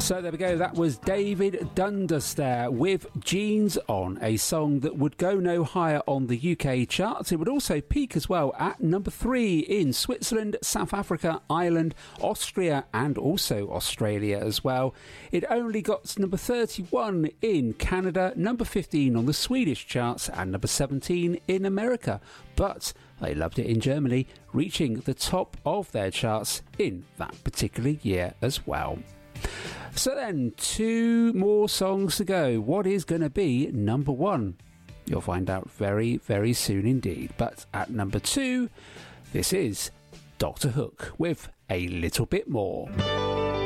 So there we go, that was David Dundas there with Jeans On, a song that would go no higher on the UK charts. It would also peak as well at number 3 in Switzerland, South Africa, Ireland, Austria and also Australia as well. It only got to number 31 in Canada, number 15 on the Swedish charts and number 17 in America. But they loved it in Germany, reaching the top of their charts in that particular year as well. So then, 2 more songs to go. What is going to be number 1? You'll find out very, very soon indeed. But at number 2, this is Dr. Hook with A Little Bit More.